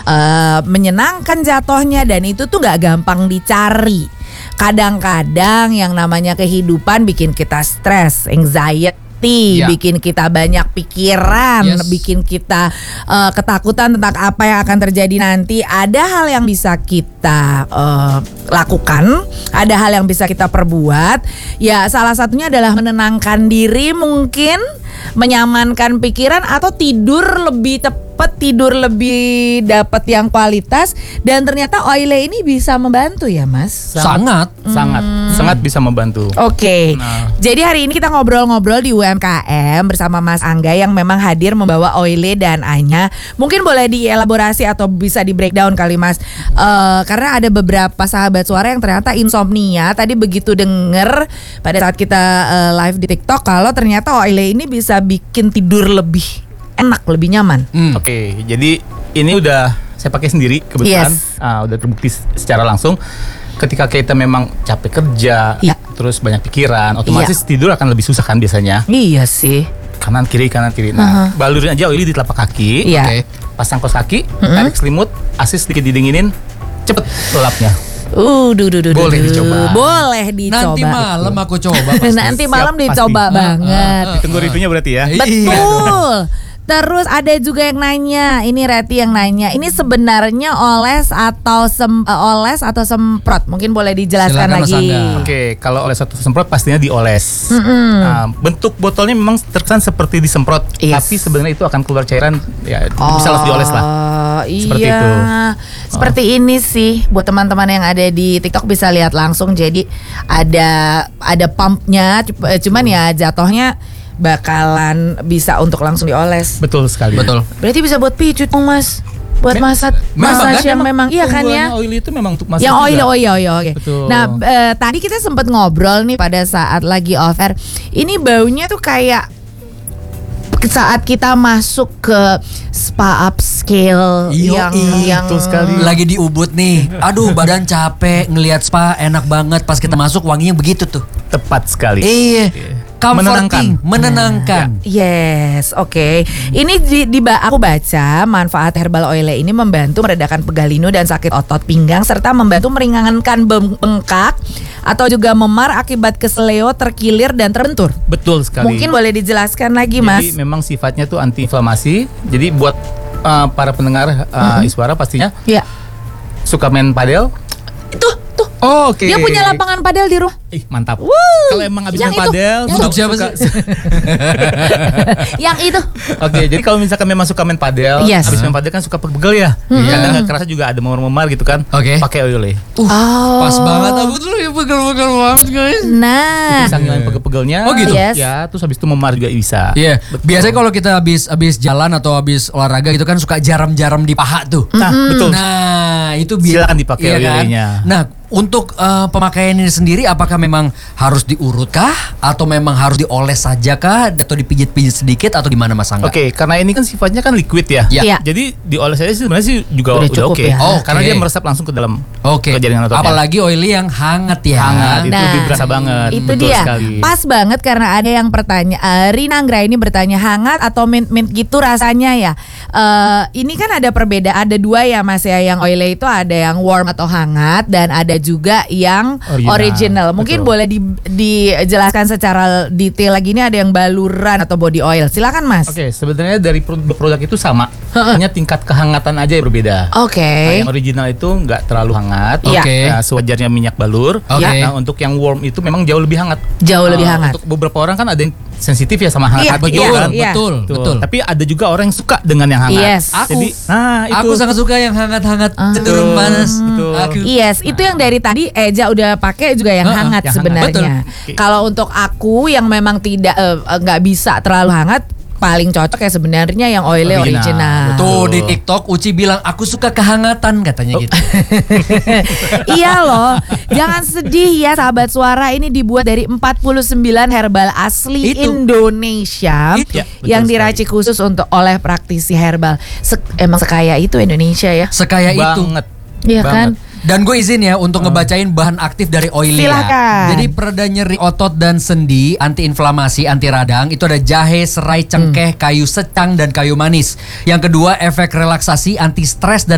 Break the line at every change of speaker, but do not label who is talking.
menyenangkan jatuhnya, dan itu tuh gak gampang dicari. Kadang-kadang yang namanya kehidupan bikin kita stres, anxiety, bikin kita banyak pikiran, bikin kita ketakutan tentang apa yang akan terjadi nanti. Ada hal yang bisa kita lakukan, ada hal yang bisa kita perbuat. Ya salah satunya adalah menenangkan diri mungkin, menyamankan pikiran, atau tidur lebih tepat, tidur lebih dapat yang kualitas. Dan ternyata Oile ini bisa membantu ya Mas?
Sangat bisa membantu.
Oke. Jadi hari ini kita ngobrol-ngobrol di UMKM bersama Mas Angga yang memang hadir membawa Oile dan Anya. Mungkin boleh dielaborasi atau bisa di breakdown kali Mas, karena ada beberapa sahabat suara yang ternyata insomnia. Tadi begitu denger pada saat kita live di TikTok kalau ternyata Oile ini bisa bikin tidur lebih enak, lebih nyaman.
Oke, jadi ini udah saya pakai sendiri kebetulan. Udah terbukti secara langsung. Ketika kita memang capek kerja, terus banyak pikiran, otomatis tidur akan lebih susah kan biasanya.
Iya sih.
Kanan kiri. Nah, balurin aja Oili di telapak kaki. Pasang kaos kaki, tarik selimut, asis sedikit didinginin, cepet lelapnya.
Boleh
dicoba.
Nanti malam aku coba.
Nanti malam dicoba banget.
Ditunggu reviewnya berarti ya.
Betul. Terus ada juga yang nanya, ini Reti yang nanya, ini sebenarnya oles atau semprot? Mungkin boleh dijelaskan lagi.
Oke, kalau oles atau semprot pastinya dioles. Bentuk botolnya memang terkesan seperti disemprot, tapi sebenarnya itu akan keluar cairan, ya bisa langsung dioles lah. Seperti itu.
Seperti ini sih, buat teman-teman yang ada di TikTok bisa lihat langsung. Jadi ada pumpnya, cuman ya jatuhnya bakalan bisa untuk langsung dioles.
Betul sekali.
Betul.
Berarti bisa buat picut dong Mas. Buat massage yang memang iya kan ya.
Oili itu memang untuk massage.
Yang oil, oke.
Betul.
Nah, tadi kita sempat ngobrol nih pada saat lagi off air. Ini baunya tuh kayak saat kita masuk ke spa upscale yang
sekali.
Lagi di Ubud nih. Aduh, badan capek ngelihat spa enak banget, pas kita masuk wanginya begitu tuh.
Tepat sekali.
Iya. Menenangkan.
Yes, oke. Ini aku baca manfaat herbal oile ini membantu meredakan pegal linu dan sakit otot pinggang, serta membantu meringankan bengkak atau juga memar akibat keseleo, terkilir dan terbentur.
Betul sekali.
Mungkin boleh dijelaskan lagi Mas.
Jadi memang sifatnya tuh anti-inflamasi. Jadi buat para pendengar Iswara pastinya suka main padel.
Itu
Oke.
Dia punya lapangan padel di rumah.
Mantap. Kalau emang habis main padel,
untuk siapa sih?
Yang itu.
Oke, jadi kalau misalkan memang suka main padel, habis main padel kan suka pegel ya. Kadang nggak kerasa juga ada memar-memar gitu kan. Pakai Oile.
Pas banget, aku tuh pegel-pegel banget guys.
Nah,
bisa ngilangin pegel-pegelnya.
Oh gitu.
Ya, terus habis itu memar juga bisa.
Iya. Biasanya kalau kita habis jalan atau habis olahraga gitu kan suka jaram-jaram di paha tuh.
Nah, betul.
Nah, itu
silakan dipakai Oile-nya.
Nah, untuk pemakaian ini sendiri apakah memang harus diurut kah atau memang harus dioles saja kah atau dipijit-pijit sedikit atau gimana Mas Angga?
Oke, karena ini kan sifatnya kan liquid ya. Jadi dioles saja sebenarnya sih juga udah oke. Karena dia meresap langsung ke dalam ke jaringan ototnya.
Apalagi Oily yang hangat ya.
Hangat, itu lebih berasa banget.
Itu
betul
dia.
Sekali.
Pas banget karena ada yang bertanya, Rina Anggra ini bertanya hangat atau mint gitu rasanya ya. Ini kan ada perbedaan, ada dua ya Mas ya. Yang Oily itu ada yang warm atau hangat dan ada juga yang original. Mungkin boleh dijelaskan secara detail lagi, ini ada yang baluran atau body oil. Silakan Mas.
Oke, sebenarnya dari produk itu sama, hanya tingkat kehangatan aja yang berbeda.
Oke.
Yang original itu nggak terlalu hangat.
Nah,
sewajarnya minyak balur. Nah, untuk yang warm itu memang jauh lebih hangat.
Lebih hangat.
Untuk beberapa orang kan ada yang sensitif ya sama hangat. Betul. Tapi ada juga orang yang suka dengan yang hangat.
Aku sangat suka yang hangat-hangat, cenderung panas.
Itu yang dari tadi Eja udah pakai juga yang hangat sebenarnya. Kalau untuk aku yang memang nggak bisa terlalu hangat, paling cocok ya sebenarnya yang Oile original.
Tuh di TikTok Uci bilang aku suka kehangatan katanya gitu.
Iya loh. Jangan sedih ya sahabat suara, ini dibuat dari 49 herbal asli Indonesia yang diracik khusus untuk oleh praktisi herbal. Emang sekaya itu Indonesia ya.
Sekaya itu.
Iya kan?
Dan gue izin ya untuk ngebacain bahan aktif dari Oily.
Silakan.
Jadi pereda nyeri otot dan sendi, anti inflamasi, anti radang. Itu ada jahe, serai, cengkeh, kayu secang dan kayu manis. Yang kedua efek relaksasi, anti stres dan